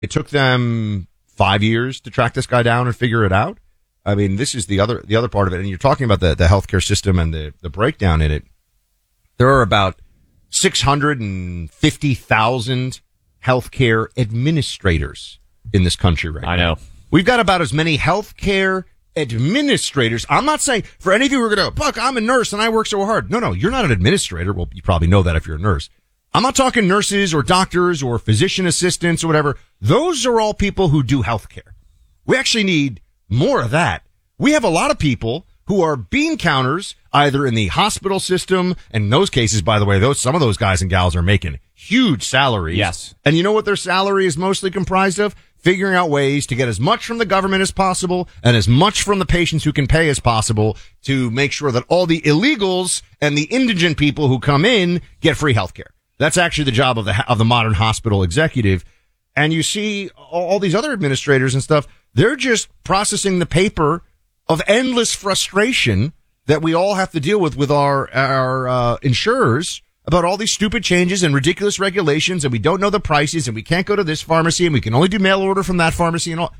It took them 5 years to track this guy down and figure it out. I mean, this is the other part of it. And you're talking about the healthcare system and the breakdown in it. There are about 650,000 healthcare administrators in this country right now. I know. We've got about as many healthcare administrators. I'm not saying for any of you who are going to, Buck, I'm a nurse and I work so hard. No, you're not an administrator. Well, you probably know that if you're a nurse. I'm not talking nurses or doctors or physician assistants or whatever. Those are all people who do healthcare. We actually need more of that. We have a lot of people who are bean counters either in the hospital system. And in those cases, by the way, some of those guys and gals are making huge salaries. Yes. And you know what their salary is mostly comprised of? Figuring out ways to get as much from the government as possible and as much from the patients who can pay as possible to make sure that all the illegals and the indigent people who come in get free health care. That's actually the job of the modern hospital executive. And you see all these other administrators and stuff, they're just processing the paper of endless frustration that we all have to deal with our insurers about all these stupid changes and ridiculous regulations, and we don't know the prices, and we can't go to this pharmacy, and we can only do mail order from that pharmacy, and all.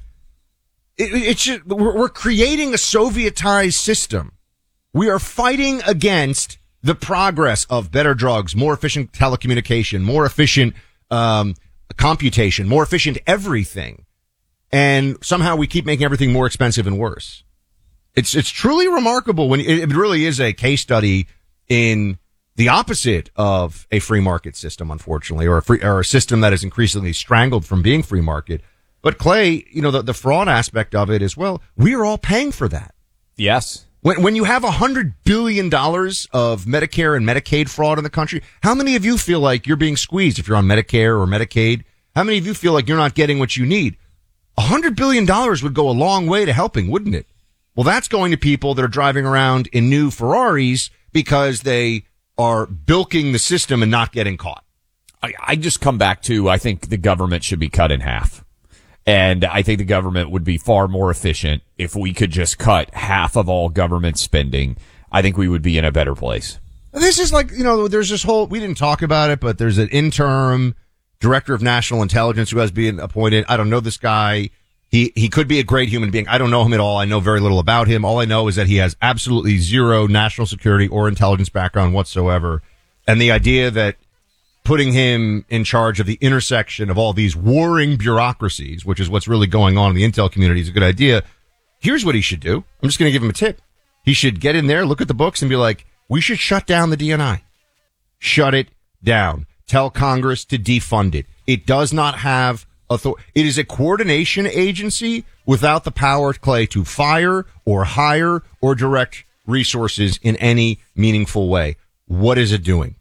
It's just, we're creating a Sovietized system. We are fighting against the progress of better drugs, more efficient telecommunication, more efficient computation, more efficient everything, and somehow we keep making everything more expensive and worse. It's truly remarkable when it really is a case study in the opposite of a free market system, unfortunately, or a system that is increasingly strangled from being free market. But Clay, the fraud aspect of it as well, we are all paying for that. Yes. When you have $100 billion of Medicare and Medicaid fraud in the country, how many of you feel like you're being squeezed if you're on Medicare or Medicaid? How many of you feel like you're not getting what you need? $100 billion would go a long way to helping, wouldn't it? Well, that's going to people that are driving around in new Ferraris because they are bilking the system and not getting caught. I just come back to, I think the government should be cut in half. And I think the government would be far more efficient if we could just cut half of all government spending. I think we would be in a better place. This is like, there's this whole, we didn't talk about it, but there's an interim director of national intelligence who has been appointed. I don't know this guy. He could be a great human being. I don't know him at all. I know very little about him. All I know is that he has absolutely zero national security or intelligence background whatsoever. And the idea that putting him in charge of the intersection of all these warring bureaucracies, which is what's really going on in the intel community, is a good idea. Here's what he should do. I'm just going to give him a tip. He should get in there, look at the books, and be like, we should shut down the DNI. Shut it down. Tell Congress to defund it. It does not have authority. It is a coordination agency without the power, Clay, to fire or hire or direct resources in any meaningful way. What is it doing?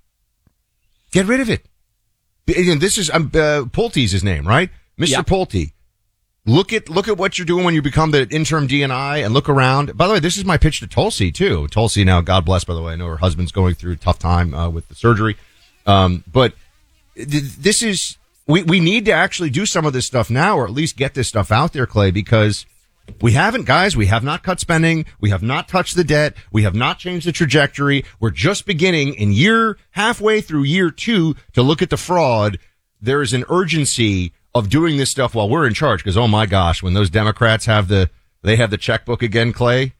Get rid of it. This is Pulte's his name, right? Mr. Yeah. Pulte. Look at what you're doing when you become the interim DNI and look around. By the way, this is my pitch to Tulsi too. Tulsi now, God bless, by the way, I know her husband's going through a tough time with the surgery. But this is, we need to actually do some of this stuff now, or at least get this stuff out there, Clay, because we have not cut spending. We have not touched the debt. We have not changed the trajectory. We're just beginning halfway through year 2 to look at the fraud. There is an urgency of doing this stuff while we're in charge. Cause oh my gosh, when those Democrats have the checkbook again, Clay,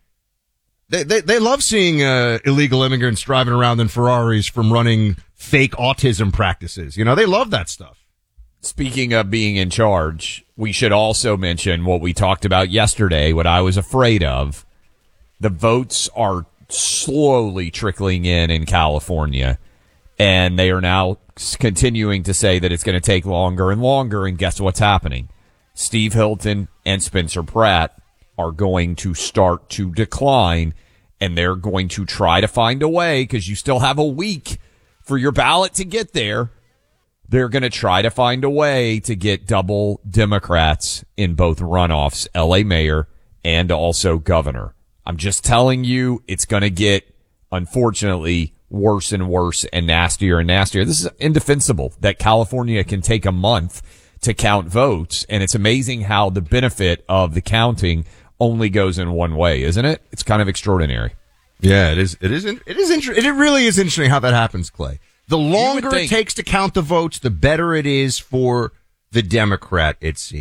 they love seeing, illegal immigrants driving around in Ferraris from running fake autism practices. They love that stuff. Speaking of being in charge, we should also mention what we talked about yesterday, what I was afraid of. The votes are slowly trickling in California, and they are now continuing to say that it's going to take longer and longer, and guess what's happening? Steve Hilton and Spencer Pratt are going to start to decline, and they're going to try to find a way, because you still have a week for your ballot to get there. They're going to try to find a way to get double Democrats in both runoffs, LA mayor and also governor. I'm just telling you, it's going to get, unfortunately, worse and worse and nastier and nastier. This is indefensible that California can take a month to count votes, and it's amazing how the benefit of the counting only goes in one way, isn't it? It's kind of extraordinary. Yeah, it is. It really is interesting how that happens, Clay. The longer it takes to count the votes, the better it is for the Democrat, it seems.